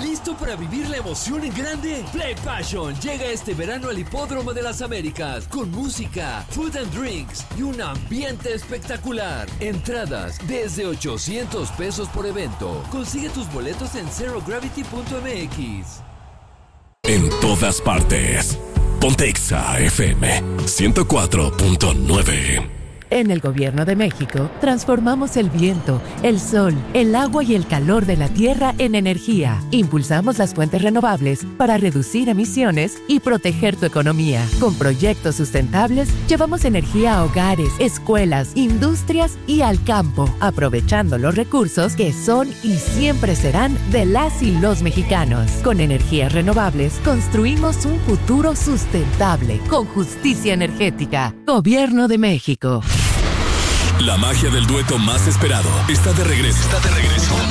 ¿Listo para vivir la emoción en grande? Play Passion llega este verano al Hipódromo de las Américas con música, food and drinks y un ambiente espectacular. Entradas desde $800 por evento. Consigue tus boletos en zerogravity.mx. En todas partes. Ponte Exa FM 104.9. En el Gobierno de México, transformamos el viento, el sol, el agua y el calor de la tierra en energía. Impulsamos las fuentes renovables para reducir emisiones y proteger tu economía. Con proyectos sustentables, llevamos energía a hogares, escuelas, industrias y al campo, aprovechando los recursos que son y siempre serán de las y los mexicanos. Con energías renovables, construimos un futuro sustentable, con justicia energética. Gobierno de México. La magia del dueto más esperado está de regreso.